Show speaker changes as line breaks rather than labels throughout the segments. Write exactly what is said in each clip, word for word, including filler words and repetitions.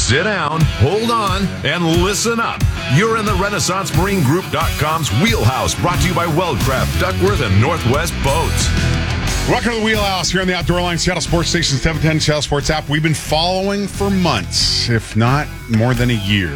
Sit down, hold on, and listen up. You're in the Renaissance Marine Group dot com's Wheelhouse, brought to you by Weldcraft, Duckworth, and Northwest Boats.
Welcome to the Wheelhouse here on the Outdoor Line, Seattle Sports Station seven ten Seattle Sports app. We've been following for months, if not more than a year,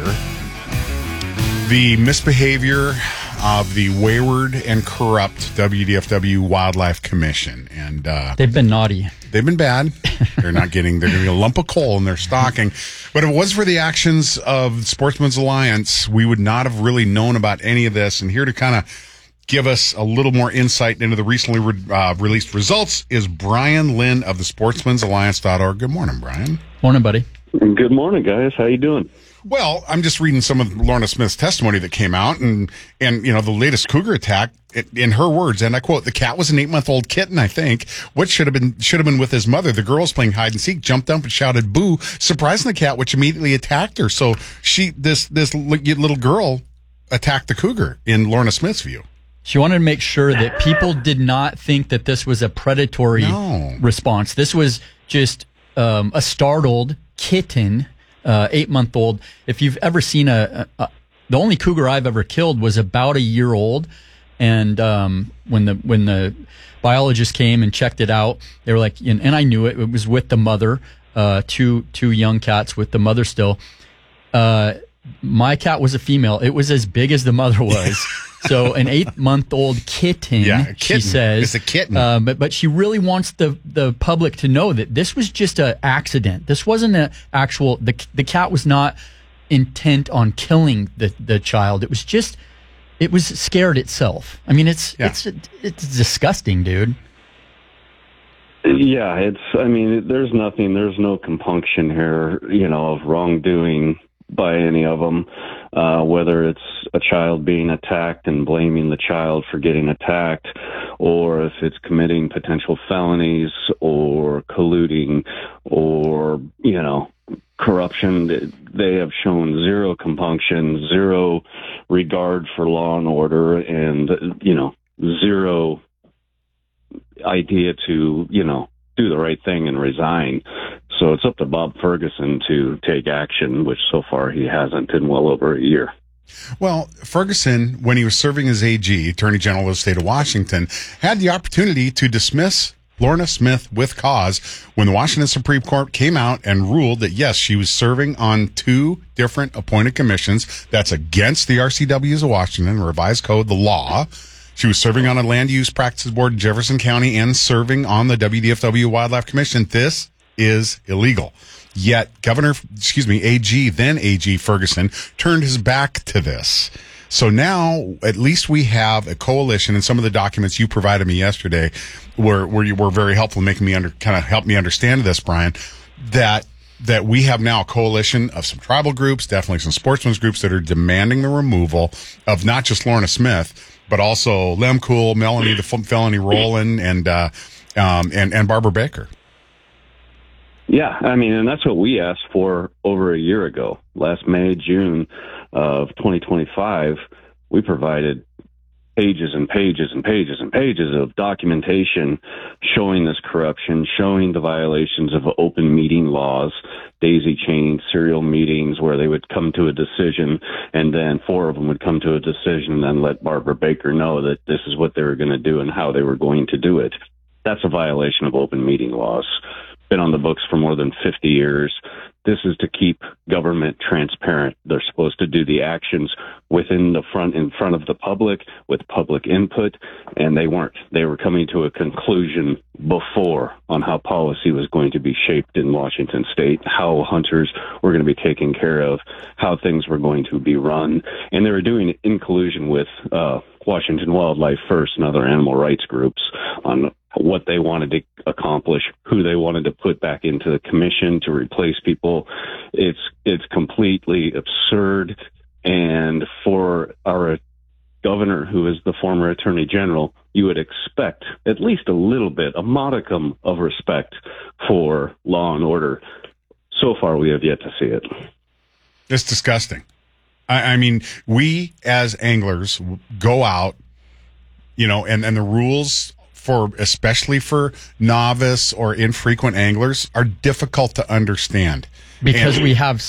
the misbehavior of the wayward and corrupt W D F W Wildlife Commission. And uh,
they've been naughty.
They've been bad. They're not getting, they're going to get a lump of coal in their stocking. But if it was for the actions of Sportsman's Alliance, we would not have really known about any of this. And here to kind of give us a little more insight into the recently re- uh, released results is Brian Lynn of the sportsmans alliance dot org. Good morning, Brian.
Morning, buddy.
Good morning, guys. How you doing?
Well, I'm just reading some of Lorna Smith's testimony that came out, and, and you know, the latest cougar attack, in her words, and I quote, "The cat was an eight-month-old kitten, I think. What should have been should have been with his mother. The girl was playing hide and seek, jumped up and shouted, 'Boo,' surprising the cat, which immediately attacked her." So she, this this little girl attacked the cougar, in Lorna Smith's view.
She wanted to make sure that people did not think that this was a predatory
no.
response. This was just um, a startled kitten. Uh, eight-month-old. If you've ever seen a, a, a, the only cougar I've ever killed was about a year old, and um, when the when the biologist came and checked it out, they were like, and, and I knew it. It was with the mother, uh, two two young cats with the mother still. Uh, my cat was a female. It was as big as the mother was. So an eight-month-old kitten,
yeah, a kitten,
she says.
It's a kitten.
Uh, but, but she really wants the, the public to know that this was just an accident. This wasn't an actual, the, the cat was not intent on killing the, the child. It was just, it was scared itself. I mean, it's,
yeah.
it's, it's disgusting, dude.
Yeah, it's, I mean, there's nothing, there's no compunction here, you know, of wrongdoing by any of them, uh, whether it's a child being attacked and blaming the child for getting attacked, or if it's committing potential felonies or colluding or, you know, corruption. They have shown zero compunction, zero regard for law and order, and, you know, zero idea to, you know, do the right thing and resign. So it's up to Bob Ferguson to take action, which so far he hasn't in well over a year.
Well, Ferguson, when he was serving as A G, Attorney General of the state of Washington, had the opportunity to dismiss Lorna Smith with cause when the Washington Supreme Court came out and ruled that, yes, she was serving on two different appointed commissions. That's against the R C Ws of Washington, revised code, the law. She was serving on a land use practices board in Jefferson County and serving on the W D F W Wildlife Commission. This is illegal. Yet Governor, excuse me, A G, then A G Ferguson, turned his back to this. So now at least we have a coalition, and some of the documents you provided me yesterday were, were, were very helpful in making me under, kind of help me understand this, Brian, that that we have now a coalition of some tribal groups, definitely some sportsmen's groups that are demanding the removal of not just Lorna Smith, but also Lem Cool, Melanie the felony Rowland, and, uh, um, and, and Barbara Baker.
Yeah, I mean, and that's what we asked for over a year ago. Last May, June of twenty twenty-five, we provided pages and pages and pages and pages of documentation showing this corruption, showing the violations of open meeting laws, daisy chain serial meetings where they would come to a decision, and then four of them would come to a decision and then let Barbara Baker know that this is what they were going to do and how they were going to do it. That's a violation of open meeting laws. Been on the books for more than fifty years. This is to keep government transparent. They're supposed to do the actions within the front, in front of the public, with public input, and they weren't. They were coming to a conclusion before on how policy was going to be shaped in Washington state, how hunters were going to be taken care of, how things were going to be run, and they were doing it in collusion with uh, Washington Wildlife First and other animal rights groups on what they wanted to accomplish, who they wanted to put back into the commission to replace people. It's it's completely absurd. And for our governor, who is the former attorney general, you would expect at least a little bit, a modicum of respect for law and order. So far, we have yet to see it.
It's disgusting. I, I mean, we as anglers go out, you know, and, and the rules for, especially for novice or infrequent anglers, are difficult to understand.
Because
and,
we have